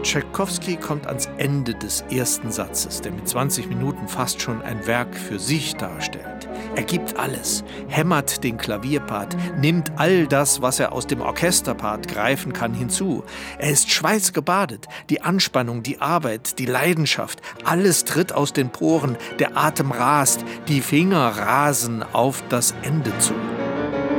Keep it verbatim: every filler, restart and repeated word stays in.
Tschaikowski kommt ans Ende des ersten Satzes, der mit zwanzig Minuten fast schon ein Werk für sich darstellt. Er gibt alles, hämmert den Klavierpart, nimmt all das, was er aus dem Orchesterpart greifen kann, hinzu. Er ist schweißgebadet, die Anspannung, die Arbeit, die Leidenschaft, alles tritt aus den Poren, der Atem rast, die Finger rasen auf das Ende zu.